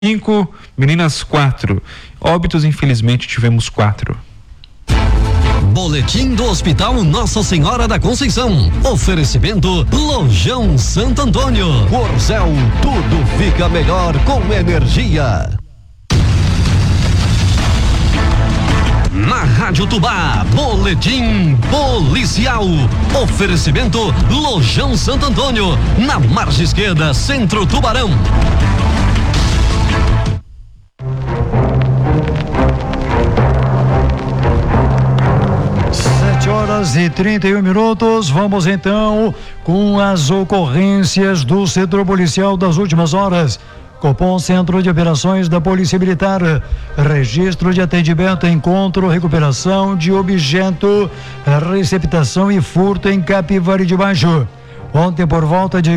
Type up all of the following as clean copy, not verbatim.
5, meninas 4. Óbitos, infelizmente, tivemos 4. Boletim do Hospital Nossa Senhora da Conceição. Oferecimento Lojão Santo Antônio. Corzel, tudo fica melhor com energia. Na Rádio Tubá, Boletim Policial. Oferecimento Lojão Santo Antônio. Na margem esquerda, Centro Tubarão. 7h31. Vamos então com as ocorrências do setor policial das últimas horas. Copom, Centro de Operações da Polícia Militar. Registro de atendimento, encontro, recuperação de objeto, receptação e furto em Capivari de Baixo. Ontem, por volta de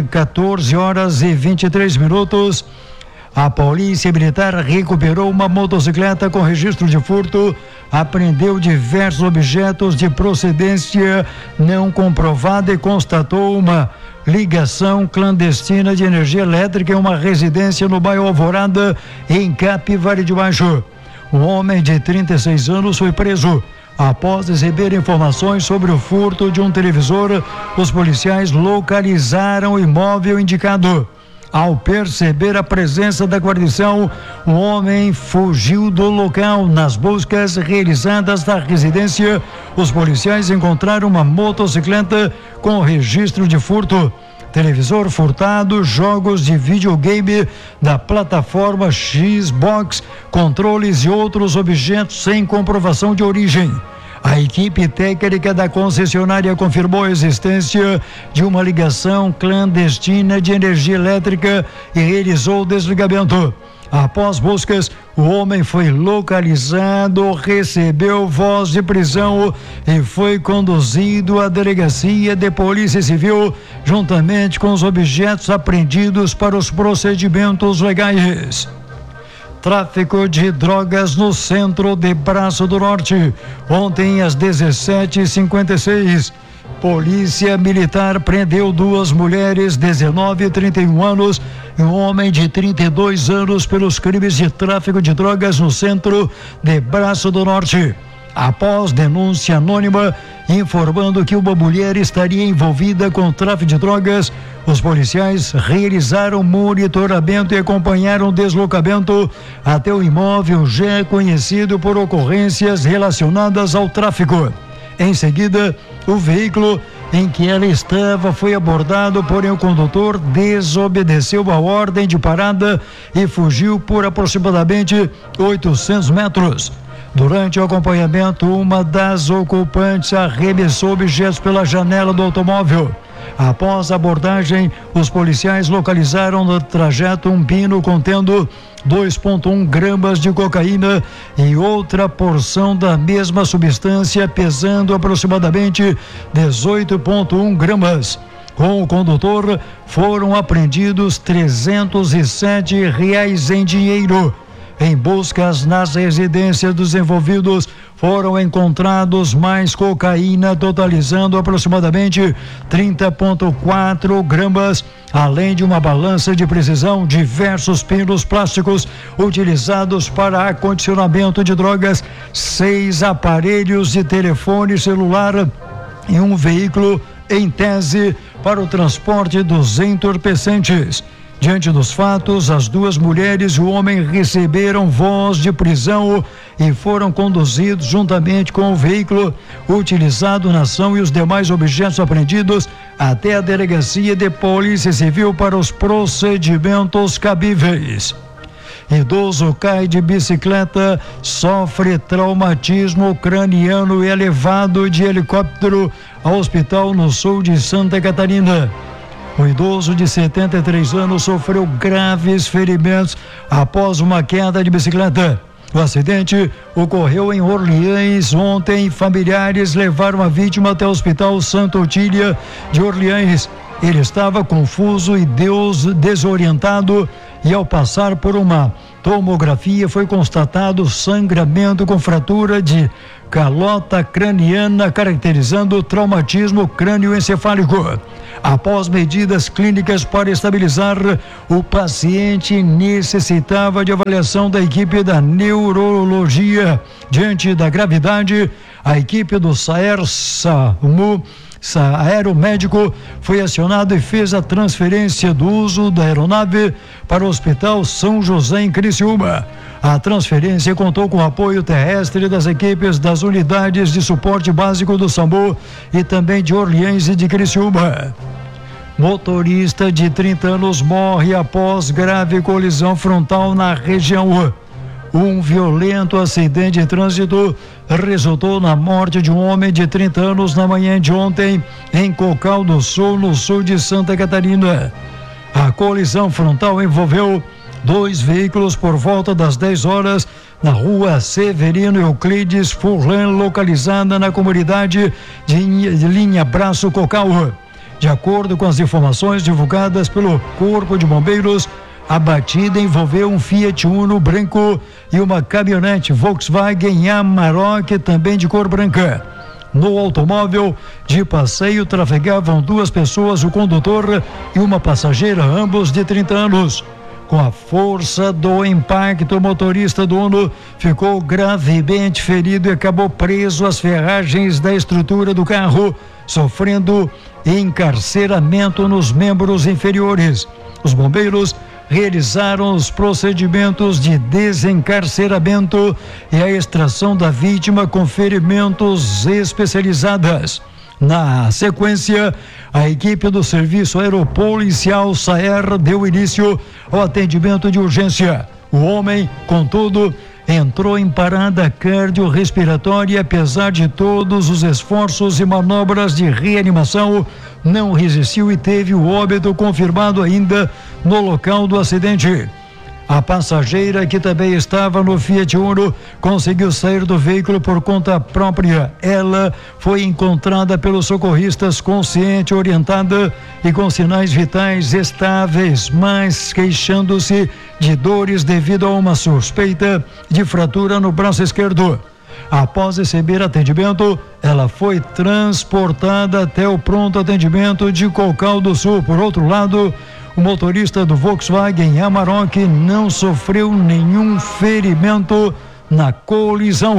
14h23, a Polícia Militar recuperou uma motocicleta com registro de furto, apreendeu diversos objetos de procedência não comprovada e constatou uma ligação clandestina de energia elétrica em uma residência no bairro Alvorada, em Capivari de Baixo. Um homem de 36 anos foi preso. Após receber informações sobre o furto de um televisor, os policiais localizaram o imóvel indicado. Ao perceber a presença da guarnição, o homem fugiu do local. Nas buscas realizadas na residência, os policiais encontraram uma motocicleta com registro de furto, televisor furtado, jogos de videogame da plataforma Xbox, controles e outros objetos sem comprovação de origem. A equipe técnica da concessionária confirmou a existência de uma ligação clandestina de energia elétrica e realizou o desligamento. Após buscas, o homem foi localizado, recebeu voz de prisão e foi conduzido à delegacia de Polícia Civil, juntamente com os objetos apreendidos para os procedimentos legais. Tráfico de drogas no centro de Braço do Norte. Ontem, às 17h56, Polícia Militar prendeu 2 mulheres, 19 e 31 anos, e um homem de 32 anos pelos crimes de tráfico de drogas no centro de Braço do Norte. Após denúncia anônima informando que uma mulher estaria envolvida com tráfico de drogas, os policiais realizaram monitoramento e acompanharam o deslocamento até o imóvel já conhecido por ocorrências relacionadas ao tráfico. Em seguida, o veículo em que ela estava foi abordado, porém o condutor desobedeceu a ordem de parada e fugiu por aproximadamente 800 metros. Durante o acompanhamento, uma das ocupantes arremessou objetos pela janela do automóvel. Após a abordagem, os policiais localizaram no trajeto um pino contendo 2,1 gramas de cocaína e outra porção da mesma substância pesando aproximadamente 18,1 gramas. Com o condutor, foram apreendidos R$307 em dinheiro. Em buscas nas residências dos envolvidos, foram encontrados mais cocaína, totalizando aproximadamente 30,4 gramas, além de uma balança de precisão, diversos pinos plásticos utilizados para acondicionamento de drogas, 6 aparelhos de telefone celular e um veículo em tese para o transporte dos entorpecentes. Diante dos fatos, as 2 mulheres e o homem receberam voz de prisão e foram conduzidos juntamente com o veículo utilizado na ação e os demais objetos apreendidos até a delegacia de Polícia Civil para os procedimentos cabíveis. Idoso cai de bicicleta, sofre traumatismo craniano e é levado de helicóptero ao hospital no sul de Santa Catarina. O idoso de 73 anos sofreu graves ferimentos após uma queda de bicicleta. O acidente ocorreu em Orleans ontem. Familiares levaram a vítima até o Hospital Santa Otília de Orleans. Ele estava confuso e desorientado e ao passar por uma tomografia foi constatado sangramento com fratura de calota craniana, caracterizando traumatismo crânioencefálico. Após medidas clínicas para estabilizar, o paciente necessitava de avaliação da equipe da neurologia. Diante da gravidade, a equipe do SAER-SAMU aeromédico foi acionado e fez a transferência do uso da aeronave para o Hospital São José em Criciúma. A transferência contou com o apoio terrestre das equipes das unidades de suporte básico do SAMU e também de Orleans e de Criciúma. Motorista de 30 anos morre após grave colisão frontal na região. Um violento acidente de trânsito resultou na morte de um homem de 30 anos na manhã de ontem em Cocal do Sul, no sul de Santa Catarina. A colisão frontal envolveu 2 veículos por volta das 10 horas na rua Severino Euclides Furlan, localizada na comunidade de Linha Braço Cocal. De acordo com as informações divulgadas pelo Corpo de Bombeiros, a batida envolveu um Fiat Uno branco e uma caminhonete Volkswagen Amarok, também de cor branca. No automóvel de passeio trafegavam 2 pessoas, o condutor e uma passageira, ambos de 30 anos. Com a força do impacto, o motorista do Uno ficou gravemente ferido e acabou preso às ferragens da estrutura do carro, sofrendo encarceramento nos membros inferiores. Os bombeiros realizaram os procedimentos de desencarceramento e a extração da vítima com ferimentos especializadas. Na sequência, a equipe do Serviço Aeropolicial SAER deu início ao atendimento de urgência. O homem, contudo, entrou em parada cardiorrespiratória e, apesar de todos os esforços e manobras de reanimação, não resistiu e teve o óbito confirmado ainda no local do acidente. A passageira, que também estava no Fiat Uno, conseguiu sair do veículo por conta própria. Ela foi encontrada pelos socorristas consciente, orientada e com sinais vitais estáveis, mas queixando-se de dores devido a uma suspeita de fratura no braço esquerdo. Após receber atendimento, ela foi transportada até o pronto atendimento de Cocal do Sul. Por outro lado, o motorista do Volkswagen Amarok não sofreu nenhum ferimento na colisão.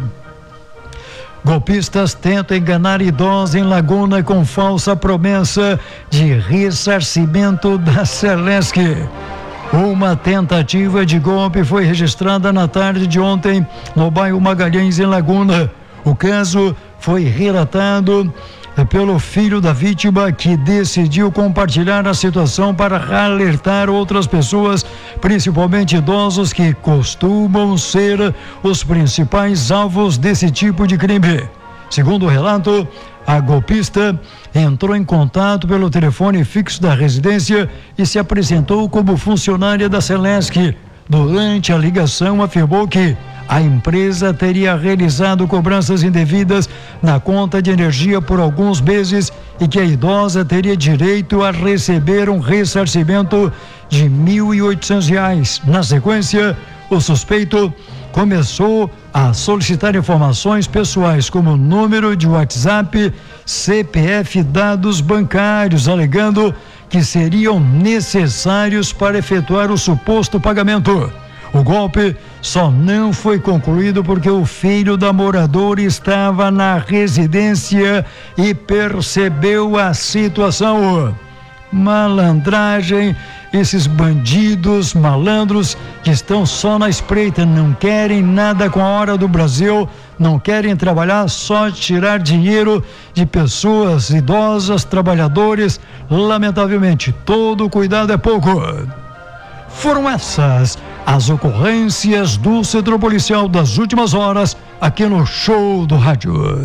Golpistas tentam enganar idosa em Laguna com falsa promessa de ressarcimento da Celesc. Uma tentativa de golpe foi registrada na tarde de ontem no bairro Magalhães, em Laguna. O caso foi relatado pelo filho da vítima, que decidiu compartilhar a situação para alertar outras pessoas, principalmente idosos, que costumam ser os principais alvos desse tipo de crime. Segundo o relato, a golpista entrou em contato pelo telefone fixo da residência e se apresentou como funcionária da Celesc. Durante a ligação, afirmou que a empresa teria realizado cobranças indevidas na conta de energia por alguns meses e que a idosa teria direito a receber um ressarcimento de R$ 1.800. Na sequência, o suspeito começou a solicitar informações pessoais, como número de WhatsApp, CPF e dados bancários, alegando que seriam necessários para efetuar o suposto pagamento. O golpe só não foi concluído porque o filho da moradora estava na residência e percebeu a situação. Malandragem, esses bandidos malandros que estão só na espreita, não querem nada com a hora do Brasil, não querem trabalhar, só tirar dinheiro de pessoas idosas, trabalhadores. Lamentavelmente, todo cuidado é pouco. Foram essas as ocorrências do Centro Policial das últimas horas, aqui no Show do Rádio.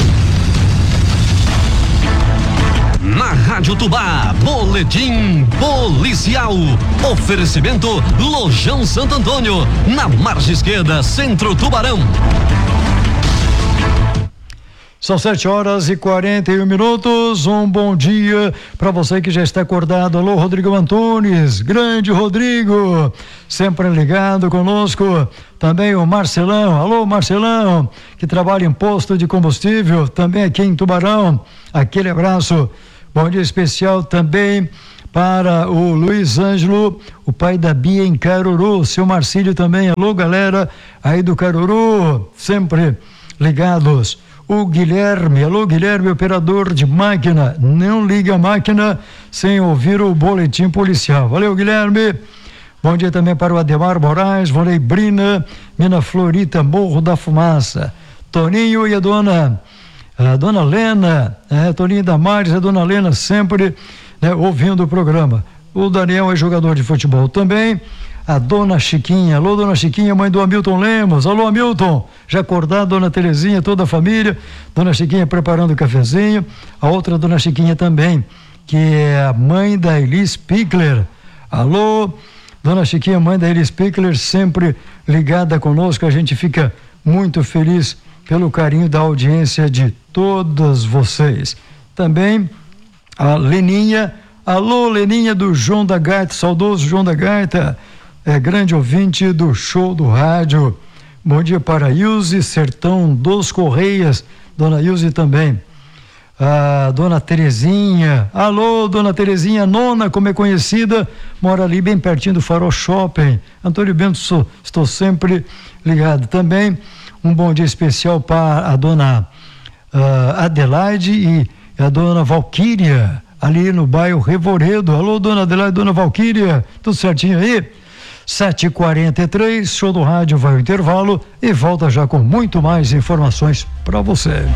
Na Rádio Tubá, boletim policial. Oferecimento Lojão Santo Antônio, na margem esquerda, Centro Tubarão. São 7h41. Um bom dia para você que já está acordado. Alô, Rodrigo Antunes, grande Rodrigo, sempre ligado conosco. Também o Marcelão, alô Marcelão, que trabalha em posto de combustível, também aqui em Tubarão. Aquele abraço. Bom dia especial também para o Luiz Ângelo, o pai da Bia em Caruru, seu Marcílio também. Alô, galera aí do Caruru, sempre ligados. O Guilherme, alô Guilherme, operador de máquina, não liga a máquina sem ouvir o boletim policial. Valeu, Guilherme. Bom dia também para o Ademar Moraes, Vonei Brina, Mina Florita, Morro da Fumaça, Toninho e a dona Lena, Toninho Damares, a dona Lena sempre ouvindo o programa. O Daniel é jogador de futebol também. A dona Chiquinha, alô dona Chiquinha, mãe do Hamilton Lemos, alô Hamilton, já acordado, dona Terezinha, toda a família, dona Chiquinha preparando o cafezinho, a outra dona Chiquinha também, que é a mãe da Elis Pickler, alô dona Chiquinha, mãe da Elis Pickler, sempre ligada conosco, a gente fica muito feliz pelo carinho da audiência de todas vocês. Também a Leninha, alô Leninha do João da Gaita, saudoso João da Gaita, grande ouvinte do show do rádio. Bom dia para Ilse Sertão dos Correias, dona Ilse também. A dona Terezinha, alô dona Terezinha, nona, como é conhecida, mora ali bem pertinho do Farol Shopping. Antônio Bento, estou sempre ligado. Também um bom dia especial para a dona Adelaide e a dona Valquíria, ali no bairro Revoredo. Alô dona Adelaide, dona Valquíria, tudo certinho aí? 7h43, show do rádio vai ao intervalo e volta já com muito mais informações para você.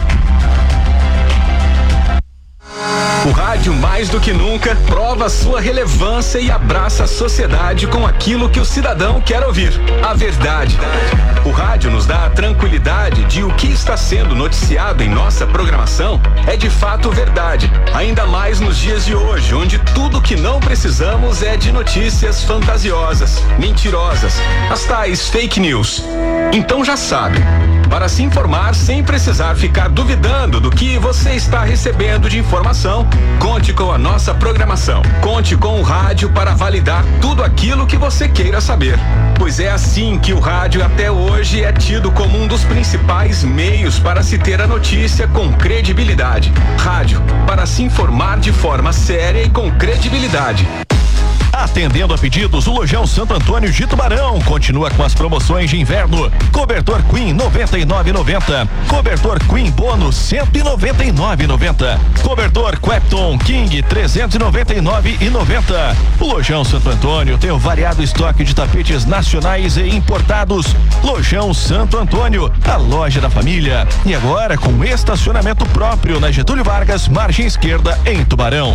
O rádio, mais do que nunca, prova sua relevância e abraça a sociedade com aquilo que o cidadão quer ouvir, a verdade. O rádio nos dá a tranquilidade de o que está sendo noticiado em nossa programação é de fato verdade, ainda mais nos dias de hoje, onde tudo que não precisamos é de notícias fantasiosas, mentirosas, as tais fake news. Então já sabe, para se informar sem precisar ficar duvidando do que você está recebendo de informação, conte com a nossa programação. Conte com o rádio para validar tudo aquilo que você queira saber. Pois é assim que o rádio até hoje é tido como um dos principais meios para se ter a notícia com credibilidade. Rádio, para se informar de forma séria e com credibilidade. Atendendo a pedidos, o Lojão Santo Antônio de Tubarão continua com as promoções de inverno. Cobertor Queen 99,90. Cobertor Queen Bônus 199,90. Cobertor Quepton King 399,90. O Lojão Santo Antônio tem um variado estoque de tapetes nacionais e importados. Lojão Santo Antônio, a loja da família. E agora com estacionamento próprio na Getúlio Vargas, margem esquerda, em Tubarão.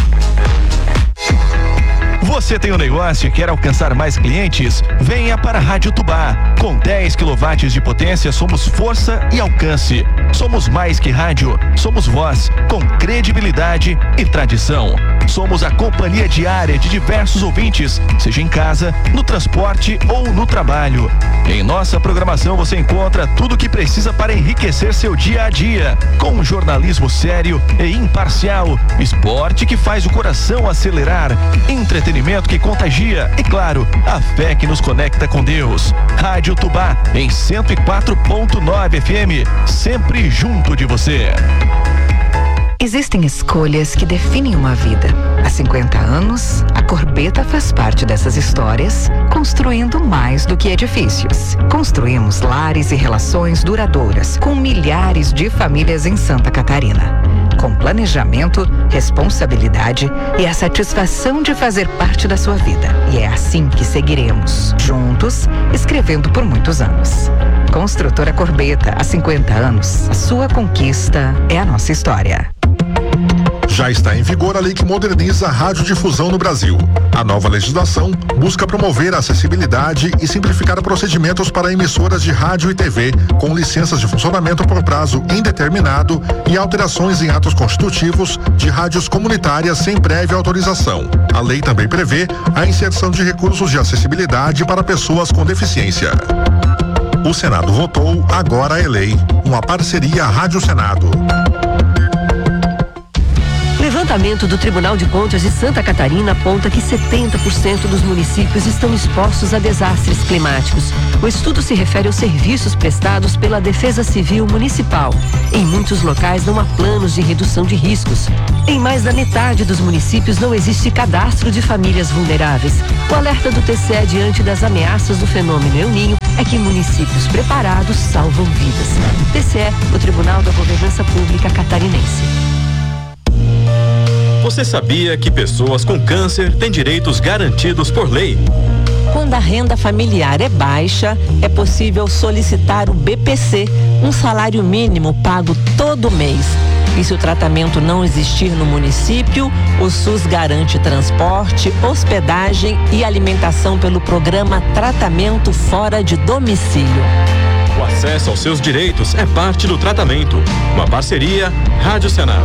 Você tem um negócio e quer alcançar mais clientes? Venha para a Rádio Tubá. Com 10 kW de potência, somos força e alcance. Somos mais que rádio, somos voz, com credibilidade e tradição. Somos a companhia diária de diversos ouvintes, seja em casa, no transporte ou no trabalho. Em nossa programação você encontra tudo o que precisa para enriquecer seu dia a dia, com um jornalismo sério e imparcial, esporte que faz o coração acelerar, entretenimento que contagia e, claro, a fé que nos conecta com Deus. Rádio Tubá em 104.9 FM, sempre junto de você. Existem escolhas que definem uma vida. Há 50 anos, a Corbeta faz parte dessas histórias, construindo mais do que edifícios. Construímos lares e relações duradouras com milhares de famílias em Santa Catarina. Com planejamento, responsabilidade e a satisfação de fazer parte da sua vida. E é assim que seguiremos, juntos, escrevendo por muitos anos. Construtora Corbeta, há 50 anos, a sua conquista é a nossa história. Já está em vigor a lei que moderniza a radiodifusão no Brasil. A nova legislação busca promover a acessibilidade e simplificar procedimentos para emissoras de rádio e TV, com licenças de funcionamento por prazo indeterminado e alterações em atos constitutivos de rádios comunitárias sem prévia autorização. A lei também prevê a inserção de recursos de acessibilidade para pessoas com deficiência. O Senado votou, agora é lei. Uma parceria Rádio Senado. Levantamento do Tribunal de Contas de Santa Catarina aponta que 70% dos municípios estão expostos a desastres climáticos. O estudo se refere aos serviços prestados pela Defesa Civil Municipal. Em muitos locais não há planos de redução de riscos. Em mais da metade dos municípios não existe cadastro de famílias vulneráveis. O alerta do TCE diante das ameaças do fenômeno El Niño é que municípios preparados salvam vidas. TCE, o Tribunal da Governança Pública Catarinense. Você sabia que pessoas com câncer têm direitos garantidos por lei? Quando a renda familiar é baixa, é possível solicitar o BPC, um salário mínimo pago todo mês. E se o tratamento não existir no município, o SUS garante transporte, hospedagem e alimentação pelo programa Tratamento Fora de Domicílio. O acesso aos seus direitos é parte do tratamento. Uma parceria Rádio Senado.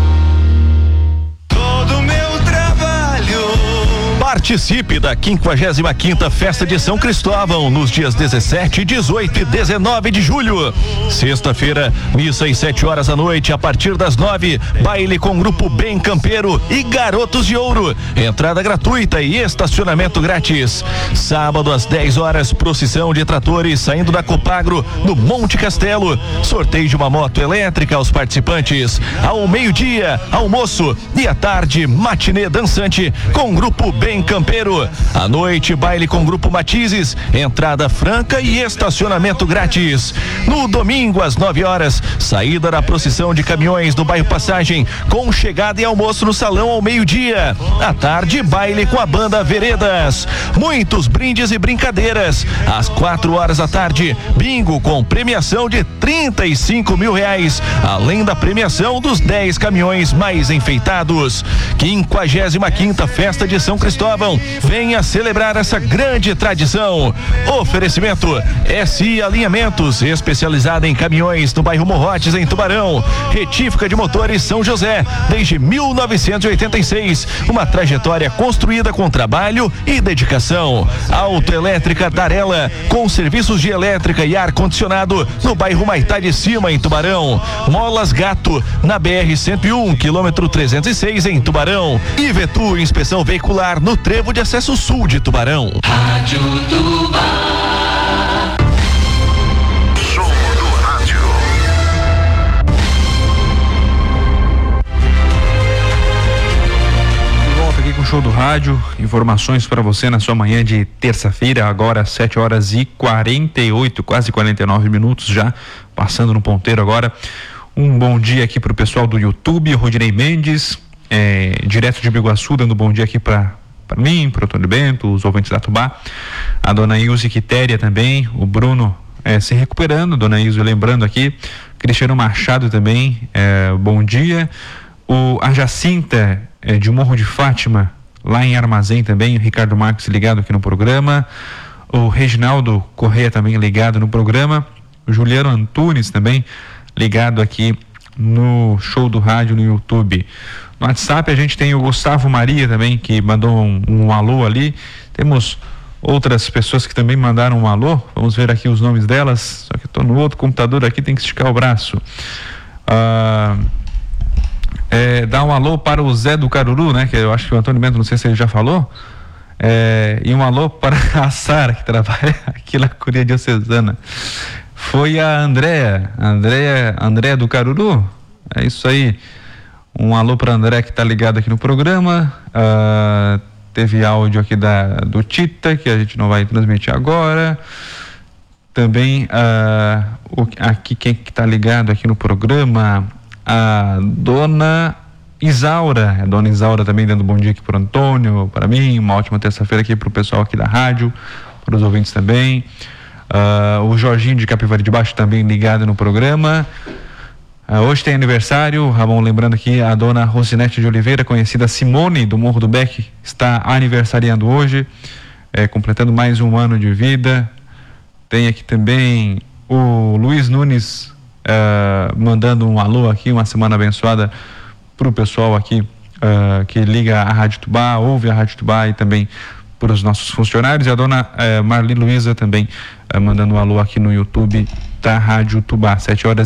Participe da 55ª Festa de São Cristóvão nos dias 17, 18 e 19 de julho. Sexta-feira, missa às 7 horas da noite, a partir das 9, baile com grupo Bem Campeiro e Garotos de Ouro. Entrada gratuita e estacionamento grátis. Sábado às 10 horas, procissão de tratores saindo da Copagro no Monte Castelo. Sorteio de uma moto elétrica aos participantes. Ao meio-dia, almoço e à tarde, matinê dançante com grupo Bem Campeiro. À noite, baile com grupo Matizes, entrada franca e estacionamento grátis. No domingo, às 9 horas, saída da procissão de caminhões do bairro Passagem, com chegada e almoço no salão ao meio-dia. À tarde, baile com a banda Veredas. Muitos brindes e brincadeiras. Às 4 horas da tarde, bingo com premiação de R$35 mil, além da premiação dos 10 caminhões mais enfeitados. 55ª Festa de São Cristóvão. Venha celebrar essa grande tradição. Oferecimento SI Alinhamentos, especializada em caminhões no bairro Morrotes, em Tubarão. Retífica de motores São José, desde 1986. Uma trajetória construída com trabalho e dedicação. Autoelétrica Darela, com serviços de elétrica e ar-condicionado no bairro Maitá de Cima, em Tubarão. Molas Gato, na BR-101, quilômetro 306, em Tubarão. Ivetu, inspeção veicular no trevo de acesso sul de Tubarão. Rádio Tubá. Show do rádio. De volta aqui com o Show do Rádio. Informações para você na sua manhã de terça-feira, agora 7 horas e 48, quase 49 minutos já, passando no ponteiro agora. Um bom dia aqui para o pessoal do YouTube, Rodinei Mendes, direto de Biguaçu, dando bom dia aqui para mim, para o Antônio Bento, os ouvintes da Tubá, a dona Ilse Quitéria também, o Bruno se recuperando, dona Ilse lembrando aqui, Cristiano Machado também, bom dia, a Jacinta de Morro de Fátima, lá em Armazém também, o Ricardo Marques ligado aqui no programa, o Reginaldo Correia também ligado no programa, o Juliano Antunes também ligado aqui no Show do Rádio no YouTube. No WhatsApp a gente tem o Gustavo Maria também, que mandou um alô ali. Temos outras pessoas que também mandaram um alô. Vamos ver aqui os nomes delas. Só que estou no outro computador aqui, tem que esticar o braço. Dá um alô para o Zé do Caruru, né? Que eu acho que o Antônio Bento, não sei se ele já falou. E um alô para a Sara, que trabalha aqui na Curia Diocesana. Foi a Andréa do Caruru. É isso aí. Um alô para André que está ligado aqui no programa. Teve áudio aqui do Tita, que a gente não vai transmitir agora. Também aqui quem que está ligado aqui no programa, a dona Isaura. A dona Isaura também dando bom dia aqui para o Antônio, para mim. Uma ótima terça-feira aqui para o pessoal aqui da rádio, para os ouvintes também. O Jorginho de Capivari de Baixo também ligado no programa. Hoje tem aniversário, Ramon, lembrando aqui, a dona Rosinete de Oliveira, conhecida Simone do Morro do Beck, está aniversariando hoje, completando mais um ano de vida. Tem aqui também o Luiz Nunes mandando um alô aqui, uma semana abençoada para o pessoal aqui que liga a Rádio Tubá, ouve a Rádio Tubá, e também para os nossos funcionários. E a dona Marli Luiza também mandando um alô aqui no YouTube da Rádio Tubá.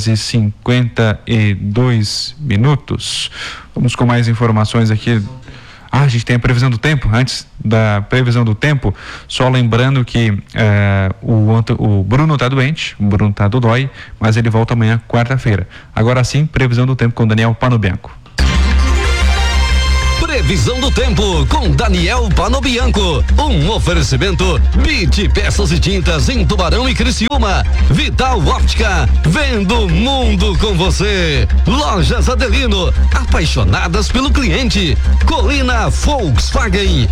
7h52. Vamos com mais informações aqui. A gente tem a previsão do tempo. Antes da previsão do tempo, só lembrando que o Bruno tá doente, o Bruno tá do dói, mas ele volta amanhã, quarta-feira. Agora sim, previsão do tempo com Daniel Panobianco. Previsão do tempo com Daniel Panobianco. Um oferecimento BIT Peças e Tintas em Tubarão e Criciúma. Vital Óptica, vendo o mundo com você. Lojas Adelino, apaixonadas pelo cliente. Colina Volkswagen.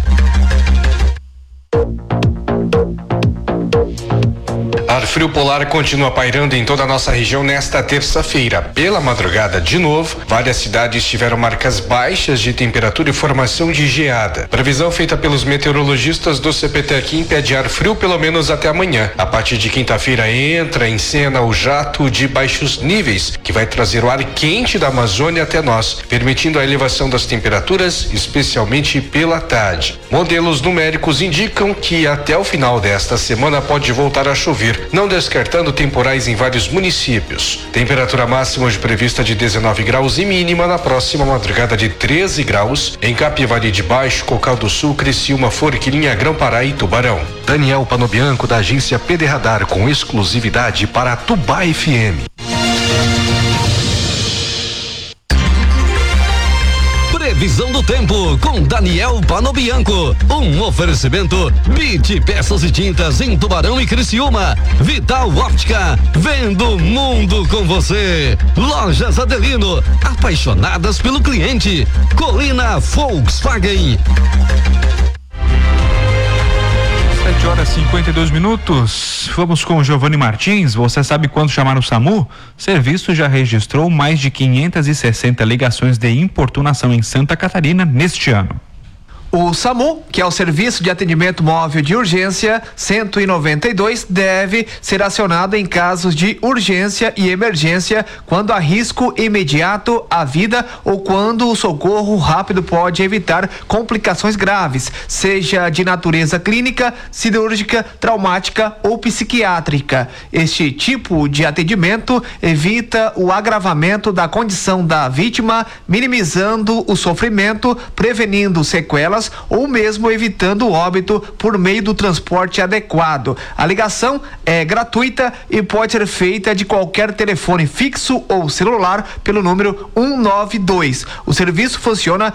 Ar frio polar continua pairando em toda a nossa região nesta terça-feira. Pela madrugada, de novo, várias cidades tiveram marcas baixas de temperatura e formação de geada. Previsão feita pelos meteorologistas do CPTEC impede ar frio pelo menos até amanhã. A partir de quinta-feira entra em cena o jato de baixos níveis, que vai trazer o ar quente da Amazônia até nós, permitindo a elevação das temperaturas, especialmente pela tarde. Modelos numéricos indicam que até o final desta semana pode voltar a chover, não descartando temporais em vários municípios. Temperatura máxima hoje prevista de 19 graus e mínima na próxima madrugada de 13 graus em Capivari de Baixo, Cocal do Sul, Criciúma, Forquilinha, Grão-Pará e Tubarão. Daniel Panobianco, da agência PD Radar, com exclusividade para a Tubá FM. Previsão do tempo com Daniel Panobianco. Um oferecimento BIT Peças e Tintas em Tubarão e Criciúma. Vital Óptica, vendo o mundo com você. Lojas Adelino, apaixonadas pelo cliente. Colina Volkswagen. 7h52. Vamos com o Giovanni Martins. Você sabe quando chamar o SAMU? O serviço já registrou mais de 560 ligações de importunação em Santa Catarina neste ano. O SAMU, que é o Serviço de Atendimento Móvel de Urgência 192, deve ser acionado em casos de urgência e emergência quando há risco imediato à vida ou quando o socorro rápido pode evitar complicações graves, seja de natureza clínica, cirúrgica, traumática ou psiquiátrica. Este tipo de atendimento evita o agravamento da condição da vítima, minimizando o sofrimento, prevenindo sequelas ou mesmo evitando o óbito por meio do transporte adequado. A ligação é gratuita e pode ser feita de qualquer telefone fixo ou celular pelo número 192. O serviço funciona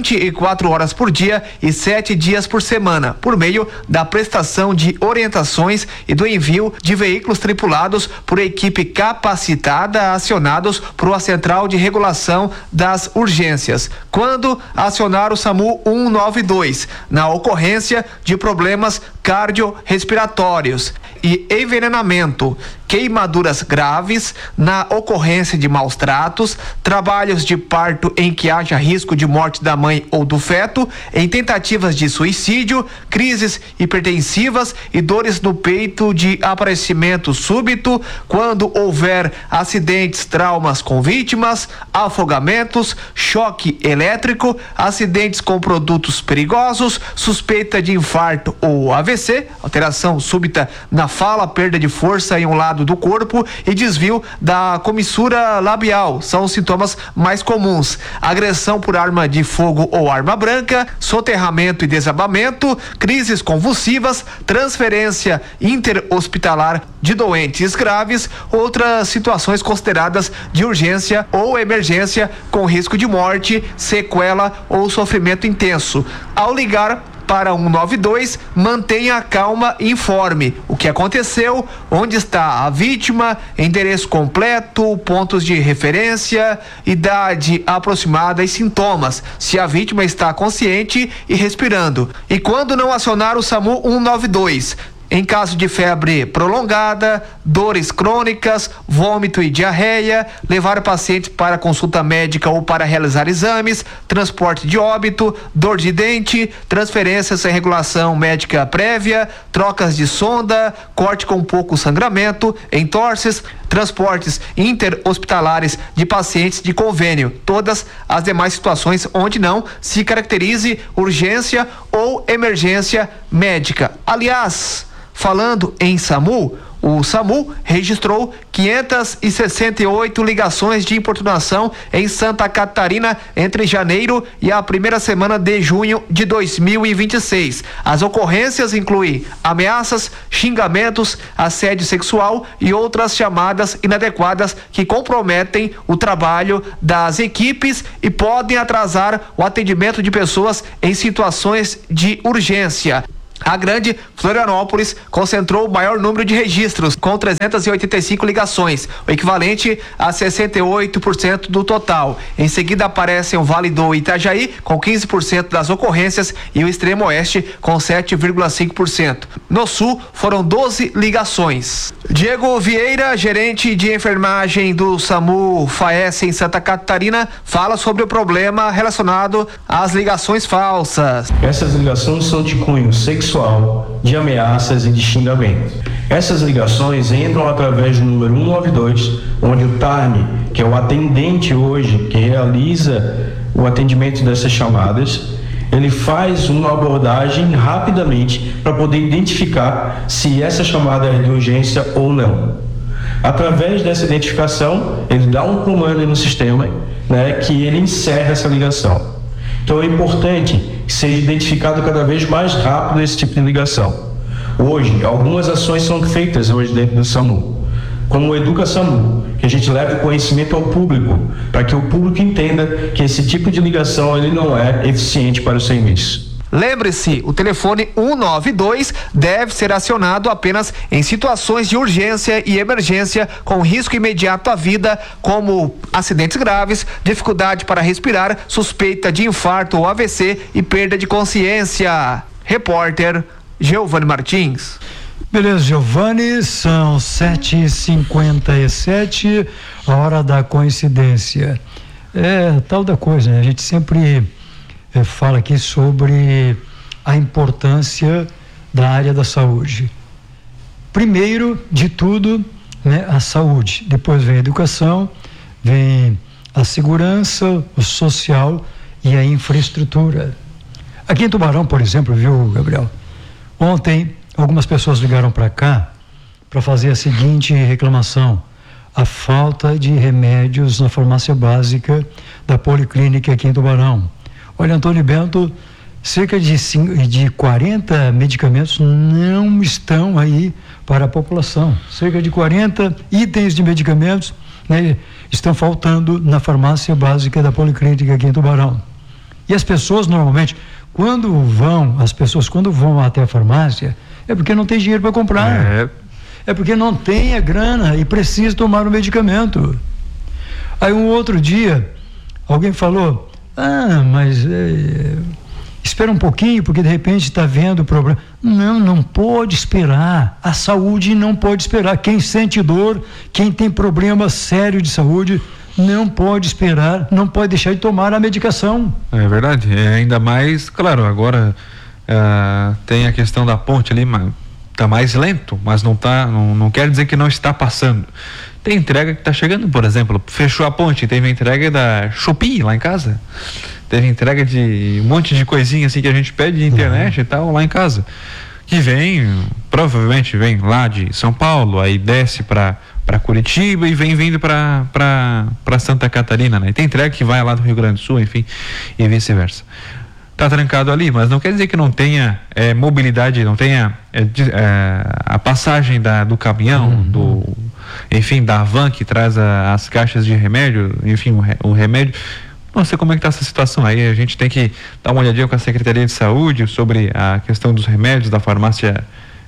24 horas por dia e 7 dias por semana, por meio da prestação de orientações e do envio de veículos tripulados por equipe capacitada acionados por uma central de regulação das urgências. Quando acionar o SAMU 192 na ocorrência de problemas cardiorrespiratórios e envenenamento, queimaduras graves, na ocorrência de maus tratos, trabalhos de parto em que haja risco de morte da mãe ou do feto, em tentativas de suicídio, crises hipertensivas e dores no peito de aparecimento súbito, quando houver acidentes, traumas com vítimas, afogamentos, choque elétrico, acidentes com produtos perigosos, suspeita de infarto ou AVC, alteração súbita na fala, perda de força em um lado do corpo e desvio da comissura labial são os sintomas mais comuns. Agressão por arma de fogo ou arma branca, soterramento e desabamento, crises convulsivas, transferência interhospitalar de doentes graves, outras situações consideradas de urgência ou emergência com risco de morte, sequela ou sofrimento intenso. Ao ligar para 192, mantenha a calma e informe o que aconteceu, onde está a vítima, endereço completo, pontos de referência, idade aproximada e sintomas, se a vítima está consciente e respirando. E quando não acionar o SAMU 192, em caso de febre prolongada, dores crônicas, vômito e diarreia, levar pacientes para consulta médica ou para realizar exames, transporte de óbito, dor de dente, transferências sem regulação médica prévia, trocas de sonda, corte com pouco sangramento, entorses, transportes interhospitalares de pacientes de convênio, todas as demais situações onde não se caracterize urgência ou emergência médica. Aliás, Falando em SAMU, o SAMU registrou 568 ligações de importunação em Santa Catarina entre janeiro e a primeira semana de junho de 2026. As ocorrências incluem ameaças, xingamentos, assédio sexual e outras chamadas inadequadas que comprometem o trabalho das equipes e podem atrasar o atendimento de pessoas em situações de urgência. A Grande Florianópolis concentrou o maior número de registros, com 385 ligações, o equivalente a 68% do total. Em seguida aparecem o Vale do Itajaí, com 15% das ocorrências, e o Extremo Oeste, com 7,5%. No Sul, foram 12 ligações. Diego Vieira, gerente de enfermagem do SAMU FAES em Santa Catarina, fala sobre o problema relacionado às ligações falsas. Essas ligações são de cunho sexual, de ameaças e de xingamento. Essas ligações entram através do número 192, onde o TARNE, que é o atendente hoje que realiza o atendimento dessas chamadas, ele faz uma abordagem rapidamente para poder identificar se essa chamada é de urgência ou não. Através dessa identificação, ele dá um comando no sistema, que ele encerra essa ligação. Então é importante que seja identificado cada vez mais rápido esse tipo de ligação. Hoje, algumas ações são feitas hoje dentro do SAMU, como o Educa SAMU, que a gente leva o conhecimento ao público, para que o público entenda que esse tipo de ligação ele não é eficiente para o serviço. Lembre-se, o telefone 192 deve ser acionado apenas em situações de urgência e emergência com risco imediato à vida, como acidentes graves, dificuldade para respirar, suspeita de infarto ou AVC e perda de consciência. Repórter Giovanni Martins. Beleza, Giovanni, são 7h57, a hora da coincidência. É tal da coisa, né? A gente sempre fala aqui sobre a importância da área da saúde. Primeiro de tudo, a saúde, depois vem a educação, vem a segurança, o social e a infraestrutura. Aqui em Tubarão, por exemplo, viu, Gabriel? Ontem, algumas pessoas ligaram para cá para fazer a seguinte reclamação: a falta de remédios na farmácia básica da Policlínica aqui em Tubarão. Olha, Antônio Bento, cerca de 40 medicamentos não estão aí para a população. Cerca de 40 itens de medicamentos estão faltando na farmácia básica da Policlínica aqui em Tubarão. E as pessoas normalmente, quando vão até a farmácia, é porque não tem dinheiro para comprar. É porque não tem a grana e precisa tomar o medicamento. Aí um outro dia, alguém falou: mas espera um pouquinho, porque de repente está vendo o problema. Não pode esperar. A saúde não pode esperar. Quem sente dor, quem tem problema sério de saúde, não pode esperar, não pode deixar de tomar a medicação. É verdade, ainda mais, claro, agora tem a questão da ponte ali, está mais lento, mas não quer dizer que não está passando. Tem entrega que está chegando, por exemplo, fechou a ponte, teve entrega da Shopee lá em casa, teve entrega de um monte de coisinha assim que a gente pede de internet e tal lá em casa, que provavelmente vem lá de São Paulo, aí desce para Curitiba e vem vindo para Santa Catarina, né? E tem entrega que vai lá do Rio Grande do Sul, enfim, e vice-versa. Tá trancado ali, mas não quer dizer que não tenha mobilidade, não tenha a passagem do caminhão, enfim, da van que traz as caixas de remédio, enfim, o remédio. Não sei como é que está essa situação aí. A gente tem que dar uma olhadinha com a Secretaria de Saúde sobre a questão dos remédios da farmácia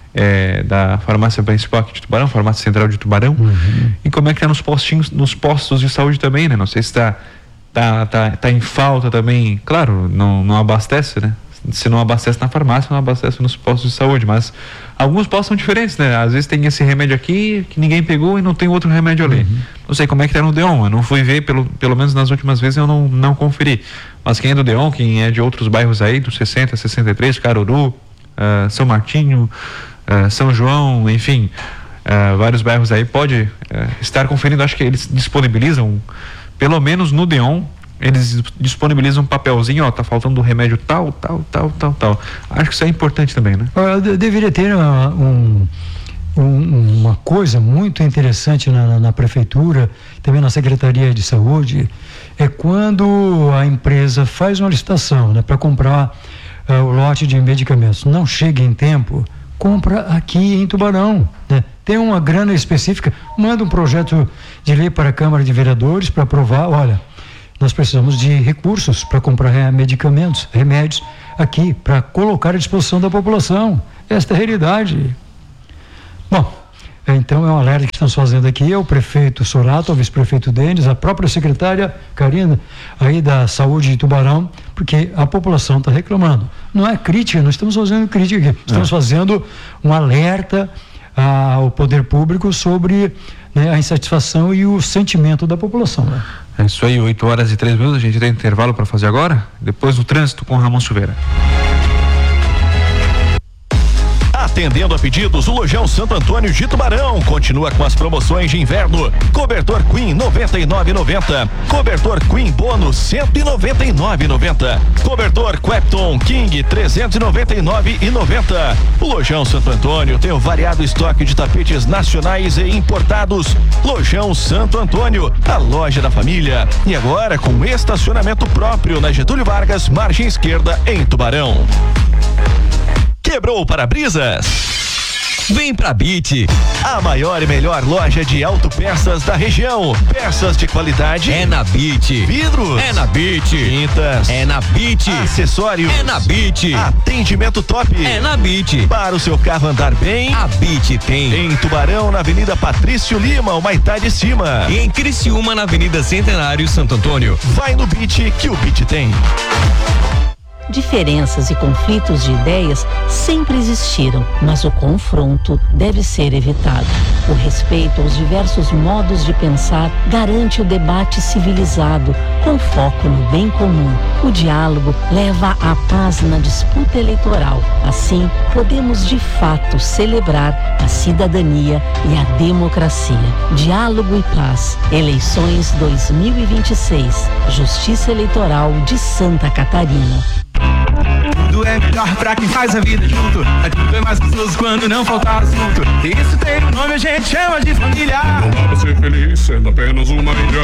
principal aqui de Tubarão, farmácia central de Tubarão, e como é que tá nos postos de saúde também, né? Não sei se tá em falta também. Claro, não abastece, né? Se não abastece na farmácia, não abastece nos postos de saúde, mas alguns postos são diferentes, né? Às vezes tem esse remédio aqui que ninguém pegou e não tem outro remédio ali. Não sei como é que tá no Deon, eu não fui ver, pelo menos nas últimas vezes eu não conferi, mas quem é do Deon, quem é de outros bairros aí, do 60, 63, Caruru, São Martinho, São João, enfim, vários bairros aí, pode estar conferindo. Acho que eles disponibilizam, pelo menos no Deon, eles disponibilizam um papelzinho, ó, tá faltando o remédio tal. Acho que isso é importante também, né? Deveria ter uma coisa muito interessante na prefeitura, também na Secretaria de Saúde, é quando a empresa faz uma licitação, né, para comprar o lote de medicamentos, não chega em tempo, compra aqui em Tubarão, né? Tem uma grana específica, manda um projeto de lei para a Câmara de Vereadores para aprovar, olha, nós precisamos de recursos para comprar medicamentos, remédios aqui, para colocar à disposição da população. Esta é a realidade. Bom, então é um alerta que estamos fazendo aqui, é o prefeito Sorato, o vice-prefeito Denis, a própria secretária Karina, aí da Saúde de Tubarão, porque a população está reclamando. Não é crítica, não estamos fazendo crítica aqui, estamos fazendo um alerta ao poder público sobre, né, a insatisfação e o sentimento da população, né? É isso aí, 8h03, a gente tem intervalo para fazer agora, depois do trânsito com Ramon Silveira. Atendendo a pedidos, o Lojão Santo Antônio de Tubarão continua com as promoções de inverno. Cobertor Queen 99,90. Cobertor Queen Bônus 199,90. Cobertor Quepton King 399,90. O Lojão Santo Antônio tem um variado estoque de tapetes nacionais e importados. Lojão Santo Antônio, a loja da família. E agora com estacionamento próprio na Getúlio Vargas, margem esquerda, em Tubarão. Quebrou o para-brisas? Vem pra BIT, a maior e melhor loja de autopeças da região. Peças de qualidade é na BIT. Vidros é na BIT. Tintas é na BIT. Acessórios é na BIT. Atendimento top é na BIT. Para o seu carro andar bem, a BIT tem. Em Tubarão, na Avenida Patrício Lima, o Maitá de Cima. E em Criciúma, na Avenida Centenário, Santo Antônio. Vai no BIT que o BIT tem. Diferenças e conflitos de ideias sempre existiram, mas o confronto deve ser evitado. O respeito aos diversos modos de pensar garante o debate civilizado, com foco no bem comum. O diálogo leva à paz na disputa eleitoral. Assim, podemos de fato celebrar a cidadania e a democracia. Diálogo e paz. Eleições 2026. Justiça Eleitoral de Santa Catarina. Tudo é melhor pra quem faz a vida junto. Tudo é mais gostoso quando não falta assunto. Isso tem um nome, a gente chama de família. Não dá pra ser feliz sendo apenas uma mídia.